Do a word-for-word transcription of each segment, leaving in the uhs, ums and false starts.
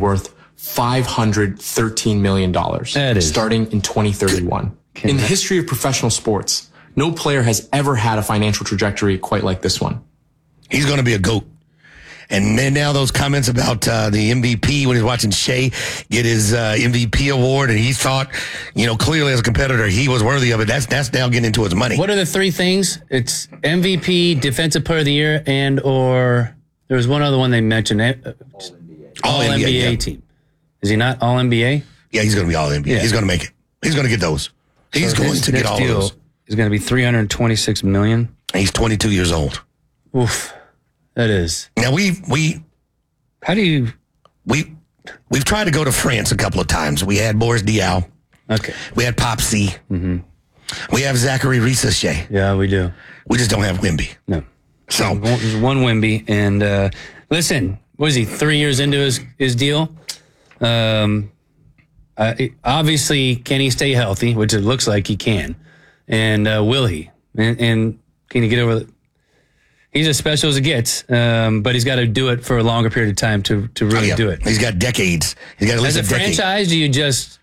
worth five hundred thirteen million dollars starting in twenty thirty-one. In the history of professional sports, no player has ever had a financial trajectory quite like this one. He's going to be a GOAT. And then now those comments about uh, the M V P when he's watching Shea get his uh, M V P award, and he thought, you know, clearly as a competitor, he was worthy of it. That's that's now getting into his money. What are the three things? It's M V P, Defensive Player of the Year, and or there was one other one they mentioned. Uh, all N B A yeah. team. Is he not all N B A? Yeah, he's going to be all N B A. Yeah. He's going to make it. He's going to get those. He's so going to get all deal those. He's going to be three hundred twenty-six million dollars. And he's twenty-two years old. Oof. That is. Now, we, we, how do you, we, we've tried to go to France a couple of times. We had Boris Diaw. Okay. We had Pop C. Mm-hmm. We have Zachary Risacher. Yeah, we do. We just don't have Wemby. No. So. There's one Wemby. And, uh, listen, what is he, three years into his, his deal? Um, uh, obviously, can he stay healthy, which it looks like he can. And, uh, will he? And, and can he get over the, he's as special as it gets, um, but he's got to do it for a longer period of time to to really oh, yeah. do it. He's got decades. He's got at least as a, a decade. franchise. Do you just?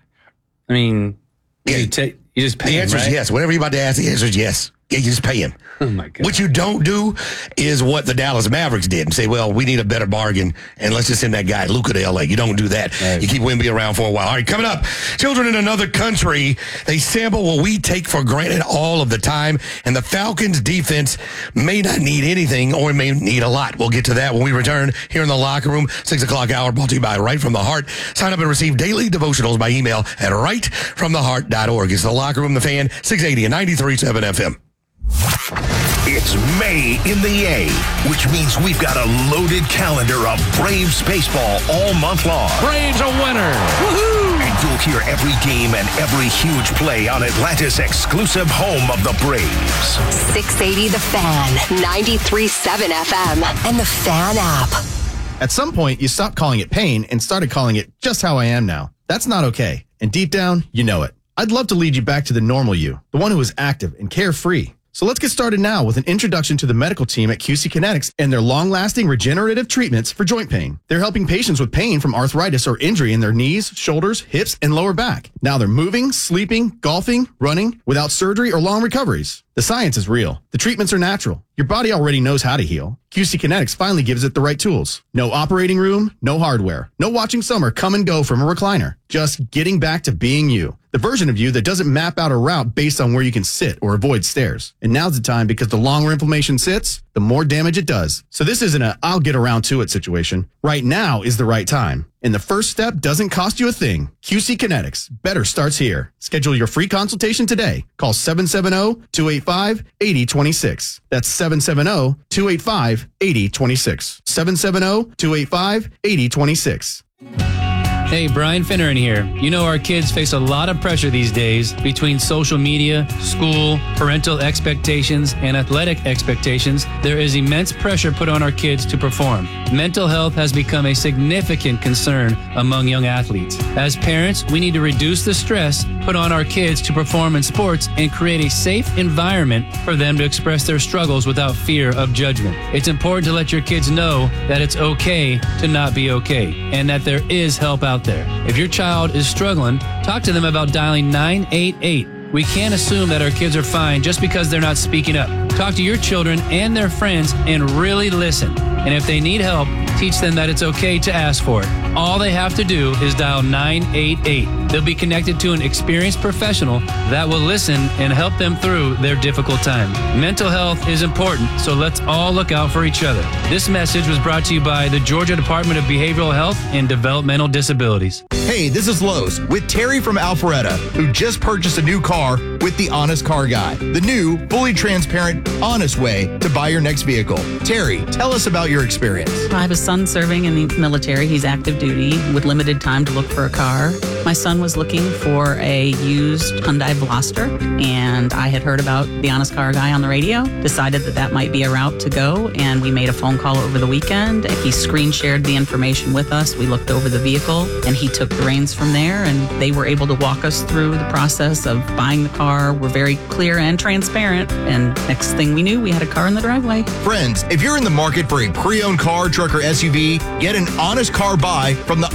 I mean, yeah. you, take, you just pay the him, answer right? is yes. Whatever you're about to ask, the answer is yes. Yeah, you just pay him. Oh, my God. What you don't do is what the Dallas Mavericks did and say, well, we need a better bargain, and let's just send that guy, Luka, to L A. You don't do that. Right. You keep Wemby around for a while. All right, coming up, children in another country, they sample what we take for granted all of the time, and the Falcons' defense may not need anything or may need a lot. We'll get to that when we return here in the locker room. Six o'clock hour brought to you by Right From the Heart. Sign up and receive daily devotionals by email at right from the heart dot org. It's the Locker Room, the Fan, six eighty and ninety-three point seven F M. It's May in the A, which means we've got a loaded calendar of Braves baseball all month long. Braves a winner. Woohoo! And you'll hear every game and every huge play on Atlanta's exclusive home of the Braves. six eighty The Fan, ninety-three point seven F M, and the Fan app. At some point, you stopped calling it pain and started calling it just how I am now. That's not okay. And deep down, you know it. I'd love to lead you back to the normal you, the one who is active and carefree. So let's get started now with an introduction to the medical team at Q C Kinetics and their long-lasting regenerative treatments for joint pain. They're helping patients with pain from arthritis or injury in their knees, shoulders, hips, and lower back. Now they're moving, sleeping, golfing, running without surgery or long recoveries. The science is real. The treatments are natural. Your body already knows how to heal. Q C Kinetics finally gives it the right tools. No operating room, no hardware, no watching summer come and go from a recliner. Just getting back to being you. The version of you that doesn't map out a route based on where you can sit or avoid stairs. And now's the time because the longer inflammation sits, the more damage it does. So this isn't a I'll get around to it situation. Right now is the right time. And the first step doesn't cost you a thing. Q C Kinetics. Better starts here. Schedule your free consultation today. Call seven seven zero, two eight five, eight zero two six. That's seven seven zero, two eight five, eight zero two six. seven seven zero, two eight five, eight zero two six. Hey, Brian Finneran here. You know our kids face a lot of pressure these days between social media, school, parental expectations, and athletic expectations. There is immense pressure put on our kids to perform. Mental health has become a significant concern among young athletes. As parents, we need to reduce the stress put on our kids to perform in sports and create a safe environment for them to express their struggles without fear of judgment. It's important to let your kids know that it's okay to not be okay and that there is help out there. If your child is struggling, talk to them about dialing nine eight eight. We can't assume that our kids are fine just because they're not speaking up. Talk to your children and their friends and really listen. And if they need help, teach them that it's okay to ask for it. All they have to do is dial nine eight eight. They'll be connected to an experienced professional that will listen and help them through their difficult time. Mental health is important, so let's all look out for each other. This message was brought to you by the Georgia Department of Behavioral Health and Developmental Disabilities. Hey, this is Lowe's with Terry from Alpharetta, who just purchased a new car with the Honest Car Guy, the new, fully transparent, honest way to buy your next vehicle. Terry, tell us about your experience. I have a son serving in the military. He's active duty with limited time to look for a car. My son was looking for a used Hyundai Veloster, and I had heard about the Honest Car Guy on the radio, decided that that might be a route to go, and we made a phone call over the weekend. He screen shared the information with us. We looked over the vehicle, and he took the reins from there, and they were able to walk us through the process of buying the car. We're very clear and transparent, and next thing we knew, we had a car in the driveway. Friends, if you're in the market for a pre-owned car, truck, or S U V, get an honest car buy from the